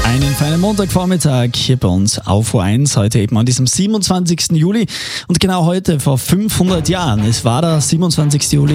Einen feinen Montagvormittag hier bei uns auf O1, heute eben an diesem 27. Juli. Und genau heute vor 500 Jahren, es war der 27. Juli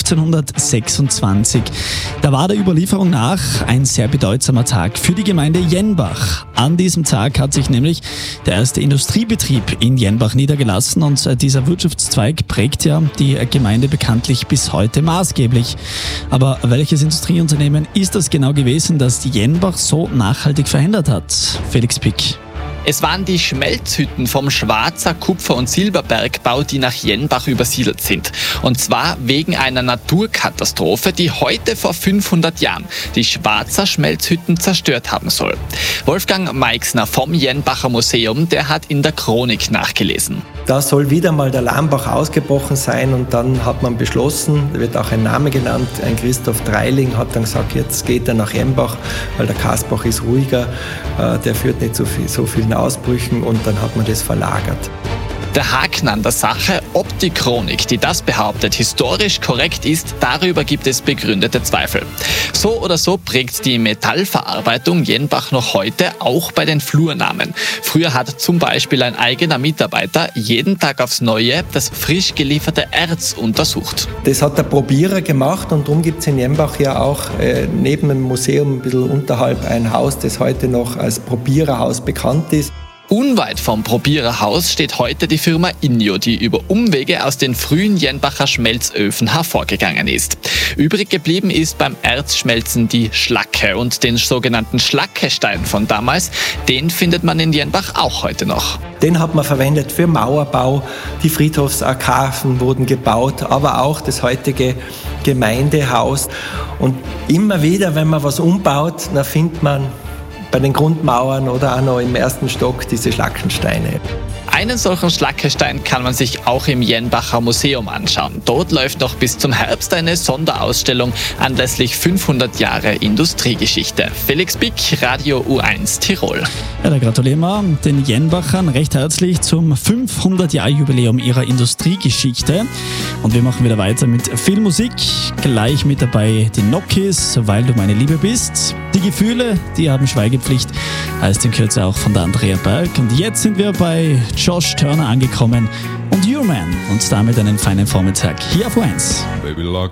1526, da war der Überlieferung nach ein sehr bedeutsamer Tag für die Gemeinde Jenbach. An diesem Tag hat sich nämlich der erste Industriebetrieb in Jenbach niedergelassen und dieser Wirtschaftszweig prägt ja die Gemeinde bekanntlich bis heute maßgeblich. Aber welches Industrieunternehmen ist das genau gewesen, das die Jenbach so nachhaltig verändert hat? Felix Pick. Es waren die Schmelzhütten vom Schwarzer Kupfer- und Silberbergbau, die nach Jenbach übersiedelt sind. Und zwar wegen einer Naturkatastrophe, die heute vor 500 Jahren die Schwarzer Schmelzhütten zerstört haben soll. Wolfgang Meixner vom Jenbacher Museum, der hat in der Chronik nachgelesen. Da soll wieder mal der Lärmbach ausgebrochen sein und dann hat man beschlossen, da wird auch ein Name genannt, ein Christoph Dreiling hat dann gesagt, jetzt geht er nach Jenbach, weil der Kasbach ist ruhiger, der führt nicht so vielen Ausbrüchen und dann hat man das verlagert. Der Haken an der Sache, ob die Chronik, die das behauptet, historisch korrekt ist, darüber gibt es begründete Zweifel. So oder so prägt die Metallverarbeitung Jenbach noch heute, auch bei den Flurnamen. Früher hat zum Beispiel ein eigener Mitarbeiter jeden Tag aufs Neue das frisch gelieferte Erz untersucht. Das hat der Probierer gemacht und darum gibt es in Jenbach ja auch neben dem Museum ein bisschen unterhalb ein Haus, das heute noch als Probiererhaus bekannt ist. Unweit vom Probiererhaus steht heute die Firma Injo, die über Umwege aus den frühen Jenbacher Schmelzöfen hervorgegangen ist. Übrig geblieben ist beim Erzschmelzen die Schlacke und den sogenannten Schlackestein von damals, den findet man in Jenbach auch heute noch. Den hat man verwendet für Mauerbau, die Friedhofsarkaden wurden gebaut, aber auch das heutige Gemeindehaus. Und immer wieder, wenn man was umbaut, dann findet man bei den Grundmauern oder auch noch im ersten Stock diese Schlackensteine. Einen solchen Schlackestein kann man sich auch im Jenbacher Museum anschauen. Dort läuft noch bis zum Herbst eine Sonderausstellung anlässlich 500 Jahre Industriegeschichte. Felix Pick, Radio U1 Tirol. Ja, da gratulieren wir den Jenbachern recht herzlich zum 500-Jahr-Jubiläum ihrer Industriegeschichte. Und wir machen wieder weiter mit viel Musik. Gleich mit dabei die Nokis, Weil du meine Liebe bist. Die Gefühle, die haben Schweigepflicht, heißt in Kürze auch von der Andrea Berg. Und jetzt sind wir bei Josh Turner angekommen und Your Man und damit einen feinen Vormittag hier auf O1. Baby, lock